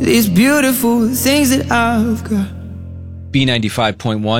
these beautiful things that I've got. B95.1.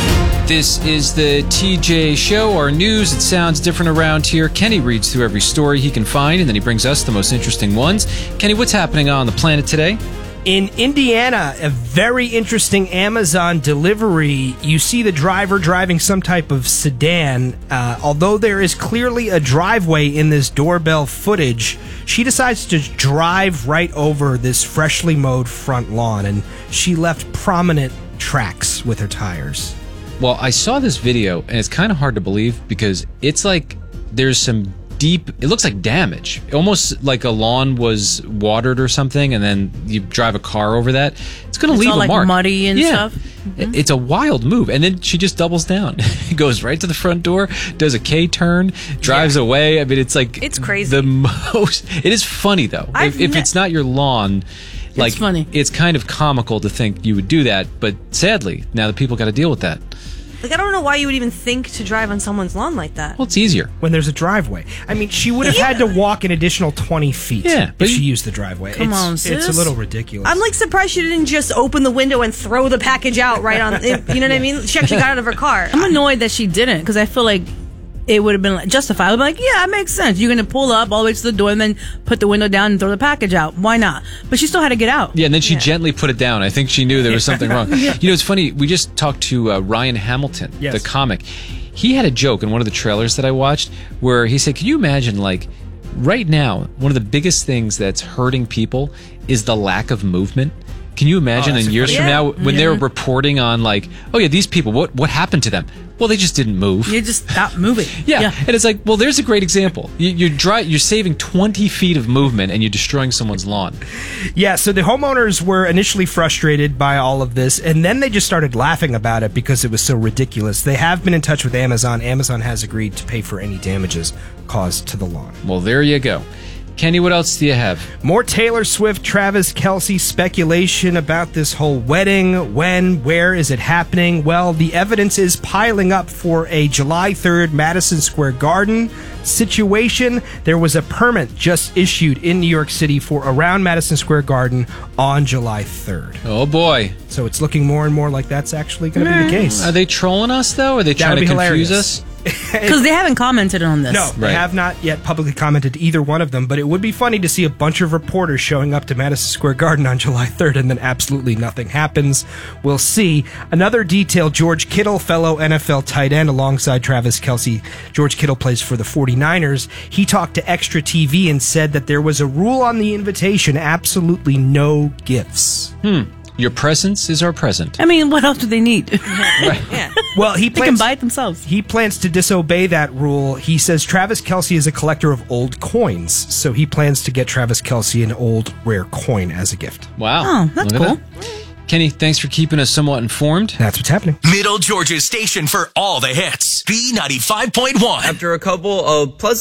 This is the TJ Show, our news. It sounds different around here. Kenny reads through every story he can find, and then he brings us the most interesting ones. Kenny, what's happening on the planet today? In Indiana, a very interesting Amazon delivery. You see the driver driving some type of sedan. Although there is clearly a driveway in this doorbell footage, she decides to drive right over this freshly mowed front lawn, and she left prominent tracks with her tires. Well, I saw this video, and it's kind of hard to believe because it's like there's some deep, it looks like damage. Almost like a lawn was watered or something, and then you drive a car over that. It's going to leave all a mark. Like muddy and stuff. Mm-hmm. It's a wild move. And then she just doubles down. Goes right to the front door, does a K-turn, drives away. I mean, it's like... It's crazy. The most... It is funny, though. If it's not your lawn... Like, it's funny. It's kind of comical to think you would do that, but sadly, now the people got to deal with that. Like, I don't know why you would even think to drive on someone's lawn like that. Well, it's easier. When there's a driveway. I mean, she would have had to walk an additional 20 feet if she used the driveway. Come on, sis. It's a little ridiculous. I'm like surprised she didn't just open the window and throw the package out right on, you know what I mean? She actually got out of her car. I'm annoyed that she didn't, because I feel like it would have been justified. I'd be like, yeah, it makes sense. You're going to pull up all the way to the door and then put the window down and throw the package out. Why not? But she still had to get out. Yeah, and then she gently put it down. I think she knew there was something wrong. You know, it's funny. We just talked to Ryan Hamilton, the comic. He had a joke in one of the trailers that I watched where he said, can you imagine, like, right now, one of the biggest things that's hurting people is the lack of movement. Can you imagine in years from now when they're reporting on, like, oh, yeah, these people, what happened to them? Well, they just didn't move. You just stopped moving. Yeah. And it's like, well, there's a great example. You're saving 20 feet of movement and you're destroying someone's lawn. Yeah, so the homeowners were initially frustrated by all of this, and then they just started laughing about it because it was so ridiculous. They have been in touch with Amazon. Amazon has agreed to pay for any damages caused to the lawn. Well, there you go. Kenny, what else do you have? More Taylor Swift, Travis Kelce speculation about this whole wedding. When, where is it happening? Well, the evidence is piling up for a July 3rd Madison Square Garden situation. There was a permit just issued in New York City for around Madison Square Garden on July 3rd. Oh, boy. So it's looking more and more like that's actually going to be the case. Are they trolling us, though? Are they trying to confuse us? Because they haven't commented on this. No, they have not yet publicly commented either one of them, but it would be funny to see a bunch of reporters showing up to Madison Square Garden on July 3rd and then absolutely nothing happens. We'll see. Another detail, George Kittle, fellow NFL tight end alongside Travis Kelce. George Kittle plays for the 49ers. He talked to Extra TV and said that there was a rule on the invitation, absolutely no gifts. Your presence is our present. I mean, what else do they need? Well, they can buy it themselves. He plans to disobey that rule. He says Travis Kelce is a collector of old coins, so he plans to get Travis Kelce an old rare coin as a gift. Wow. Oh, that's cool. Kenny, thanks for keeping us somewhat informed. That's what's happening. Middle Georgia's station for all the hits. B95.1. After a couple of pleasant